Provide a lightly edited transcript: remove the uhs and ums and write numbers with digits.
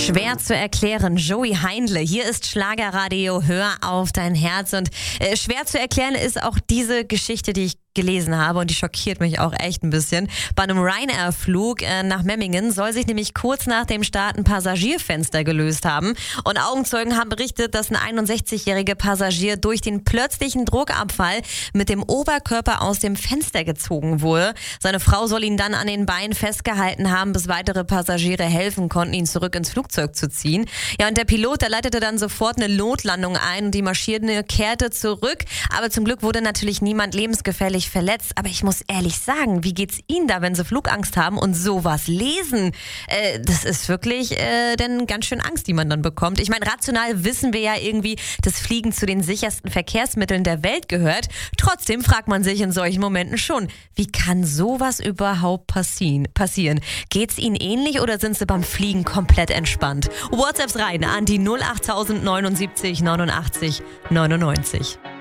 Schwer zu erklären. Joey Heindle, hier ist Schlagerradio, hör auf dein Herz. Und schwer zu erklären ist auch diese Geschichte, die ich gelesen habe, und die schockiert mich auch echt ein bisschen. Bei einem Ryanair-Flug nach Memmingen soll sich nämlich kurz nach dem Start ein Passagierfenster gelöst haben. Und Augenzeugen haben berichtet, dass ein 61-jähriger Passagier durch den plötzlichen Druckabfall mit dem Oberkörper aus dem Fenster gezogen wurde. Seine Frau soll ihn dann an den Beinen festgehalten haben, bis weitere Passagiere helfen konnten, ihn zurück ins Flugzeug zu ziehen. Ja, und der Pilot, der leitete dann sofort eine Notlandung ein und die Maschine kehrte zurück. Aber zum Glück wurde natürlich niemand lebensgefährlich verletzt. Aber ich muss ehrlich sagen, wie geht's Ihnen da, wenn Sie Flugangst haben und sowas lesen? Das ist wirklich denn ganz schön Angst, die man dann bekommt. Ich meine, rational wissen wir ja irgendwie, dass Fliegen zu den sichersten Verkehrsmitteln der Welt gehört. Trotzdem fragt man sich in solchen Momenten schon, wie kann sowas überhaupt passieren? Geht's Ihnen ähnlich oder sind Sie beim Fliegen komplett entspannt? WhatsApps rein an die 08000 79 89 99.